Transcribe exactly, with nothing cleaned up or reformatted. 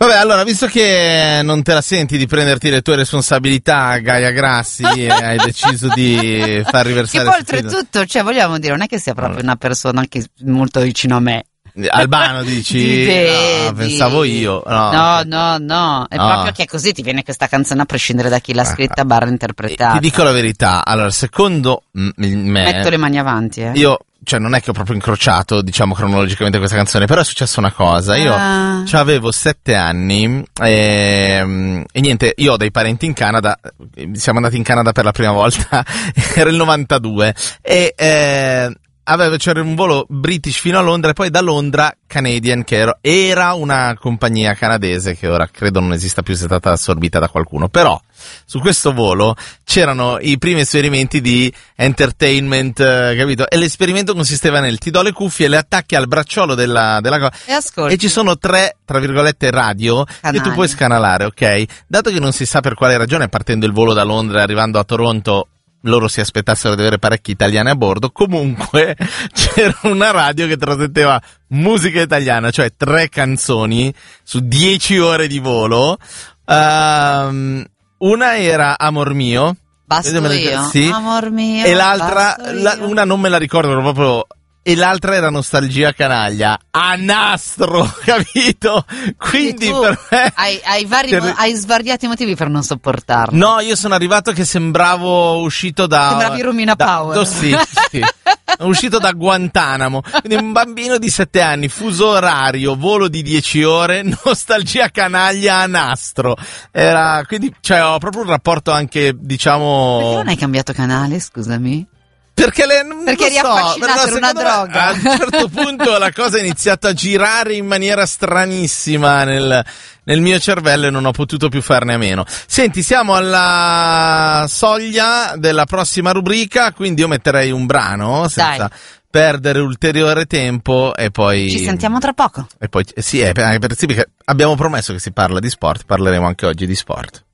Vabbè, allora, visto che non te la senti di prenderti le tue responsabilità, Gaia Grassi, e hai deciso di far riversare... Che poi oltretutto, cioè vogliamo dire, non è che sia proprio una persona anche molto vicino a me. Albano dici? No, pensavo io. No, no, no, no. È no. proprio che così ti viene questa canzone a prescindere da chi l'ha scritta barra interpretata. Ti dico la verità, allora, secondo me... Metto le mani avanti, eh. Io... Cioè non è che ho proprio incrociato, diciamo, cronologicamente questa canzone, però è successa una cosa. Io ah. cioè, avevo sette anni e, e niente, io ho dei parenti in Canada, siamo andati in Canada per la prima volta, era il novantadue, e eh, avevo, c'era un volo British fino a Londra e poi da Londra Canadian, che era, era una compagnia canadese che ora credo non esista più, sia stata assorbita da qualcuno, però su questo volo c'erano i primi esperimenti di entertainment, eh, capito? E l'esperimento consisteva nel ti do le cuffie, le attacchi al bracciolo della, della cosa e ascolti. E ci sono tre, tra virgolette, radio canali che tu puoi scanalare, ok? Dato che non si sa per quale ragione, partendo il volo da Londra e arrivando a Toronto, loro si aspettassero di avere parecchi italiani a bordo, comunque c'era una radio che trasmetteva musica italiana, cioè tre canzoni su dieci ore di volo. Um, una era Amor mio. Basto io? Sì. Amor mio. E l'altra, la, una non me la ricordo proprio. E l'altra era Nostalgia canaglia, a nastro, capito? Quindi tu per me... Hai, hai, vari, per... hai svariati motivi per non sopportarlo. No, io sono arrivato che sembravo uscito da... Sembravi Romina da, Power. Do, sì, sì. uscito da Guantanamo. Quindi un bambino di sette anni, fuso orario, volo di dieci ore, Nostalgia canaglia a nastro. Era, quindi, cioè, ho proprio un rapporto anche, diciamo... Perché non hai cambiato canale, scusami? Perché, le, non Perché eri so, affascinato da una droga. A un certo punto la cosa ha iniziato a girare in maniera stranissima nel, nel mio cervello e non ho potuto più farne a meno. Senti, siamo alla soglia della prossima rubrica, quindi io metterei un brano senza Dai. perdere ulteriore tempo e poi... Ci sentiamo tra poco. E poi, sì, è, per, sì, perché abbiamo promesso che si parla di sport, parleremo anche oggi di sport.